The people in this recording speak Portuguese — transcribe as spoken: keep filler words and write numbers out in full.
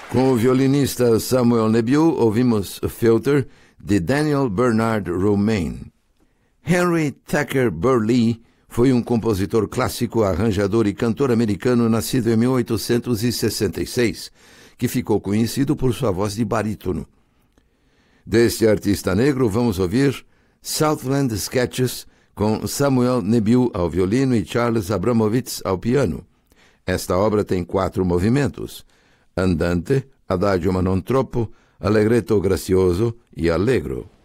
Com o violinista Samuel Nebiu, ouvimos Filter, de Daniel Bernard Romain. Henry Thacker Burleigh foi um compositor clássico, arranjador e cantor americano nascido em mil oitocentos e sessenta e seis, que ficou conhecido por sua voz de barítono. Deste artista negro, vamos ouvir Southland Sketches, com Samuel Nebiu ao violino e Charles Abramovitz ao piano. Esta obra tem quatro movimentos: Andante, Adagio ma non troppo, Allegretto gracioso e Allegro.